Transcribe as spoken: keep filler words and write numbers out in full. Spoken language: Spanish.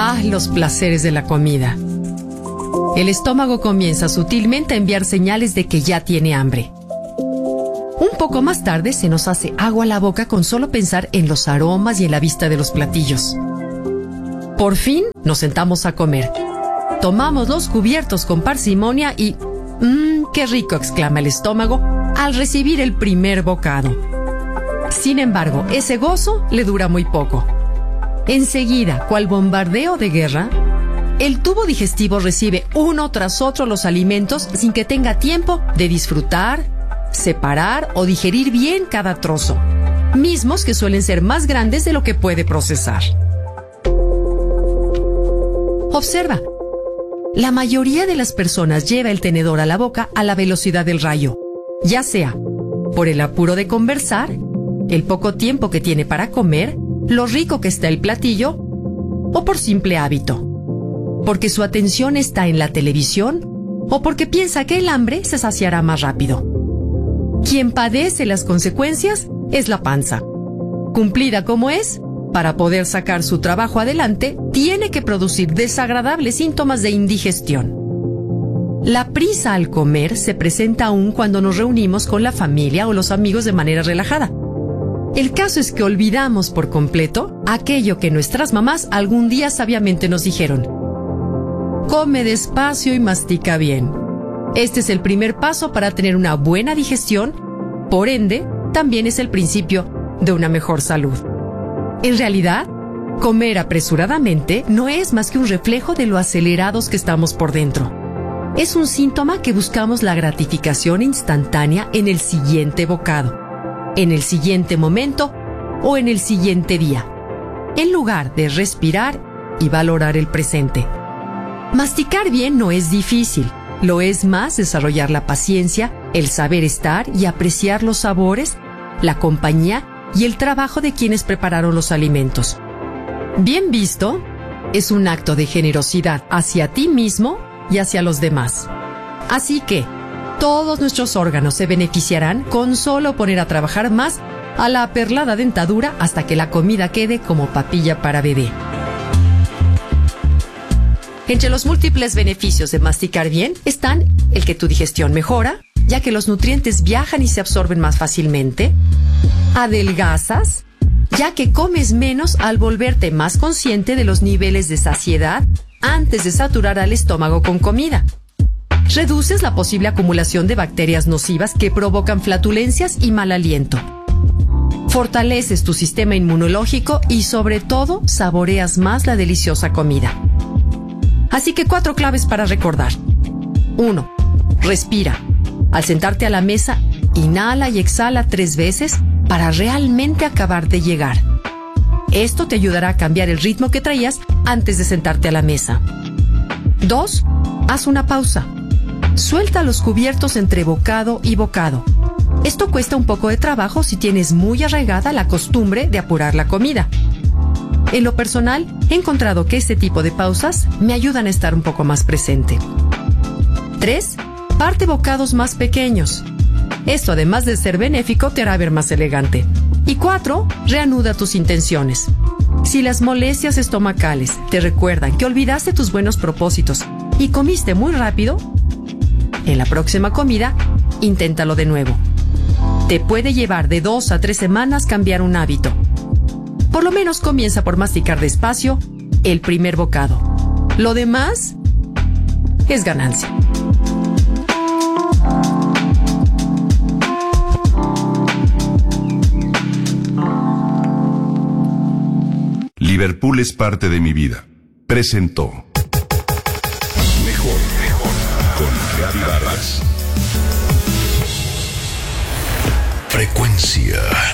Ah, los placeres de la comida. El estómago comienza sutilmente a enviar señales de que ya tiene hambre. Un poco más tarde se nos hace agua a la boca con solo pensar en los aromas y en la vista de los platillos. Por fin nos sentamos a comer. Tomamos los cubiertos con parsimonia y... ¡Mmm, qué rico!, exclama el estómago al recibir el primer bocado. Sin embargo, ese gozo le dura muy poco. Enseguida, cual bombardeo de guerra, el tubo digestivo recibe uno tras otro los alimentos sin que tenga tiempo de disfrutar, separar o digerir bien cada trozo, mismos que suelen ser más grandes de lo que puede procesar. Observa, la mayoría de las personas lleva el tenedor a la boca a la velocidad del rayo, ya sea por el apuro de conversar, el poco tiempo que tiene para comer, lo rico que está el platillo, o por simple hábito, porque su atención está en la televisión o porque piensa que el hambre se saciará más rápido. Quien padece las consecuencias es la panza. Cumplida como es, para poder sacar su trabajo adelante, tiene que producir desagradables síntomas de indigestión. La prisa al comer se presenta aún cuando nos reunimos con la familia o los amigos de manera relajada. El caso es que olvidamos por completo aquello que nuestras mamás algún día sabiamente nos dijeron: come despacio y mastica bien. Este es el primer paso para tener una buena digestión, por ende, también es el principio de una mejor salud. En realidad, comer apresuradamente no es más que un reflejo de lo acelerados que estamos por dentro. Es un síntoma que buscamos la gratificación instantánea en el siguiente bocado, en el siguiente momento o en el siguiente día, en lugar de respirar y valorar el presente. Masticar bien no es difícil, lo es más desarrollar la paciencia, el saber estar y apreciar los sabores, la compañía y el trabajo de quienes prepararon los alimentos. Bien visto, es un acto de generosidad hacia ti mismo y hacia los demás. Así que, todos nuestros órganos se beneficiarán con solo poner a trabajar más a la aperlada dentadura hasta que la comida quede como papilla para bebé. Entre los múltiples beneficios de masticar bien están el que tu digestión mejora, ya que los nutrientes viajan y se absorben más fácilmente. Adelgazas, ya que comes menos al volverte más consciente de los niveles de saciedad antes de saturar al estómago con comida. Reduces la posible acumulación de bacterias nocivas que provocan flatulencias y mal aliento. Fortaleces tu sistema inmunológico y, sobre todo, saboreas más la deliciosa comida. Así que cuatro claves para recordar. uno. Respira. Al sentarte a la mesa, inhala y exhala tres veces para realmente acabar de llegar. Esto te ayudará a cambiar el ritmo que traías antes de sentarte a la mesa. dos. Haz una pausa. Suelta los cubiertos entre bocado y bocado. Esto cuesta un poco de trabajo si tienes muy arraigada la costumbre de apurar la comida. En lo personal, he encontrado que este tipo de pausas me ayudan a estar un poco más presente. tres. Parte bocados más pequeños. Esto, además de ser benéfico, te hará ver más elegante. Y cuatro. Reanuda tus intenciones. Si las molestias estomacales te recuerdan que olvidaste tus buenos propósitos y comiste muy rápido, en la próxima comida, inténtalo de nuevo. Te puede llevar de dos a tres semanas cambiar un hábito. Por lo menos comienza por masticar despacio el primer bocado. Lo demás es ganancia. Liverpool es parte de mi vida. Presentó Mejor, mejor con Gaby Vargas. Frecuencia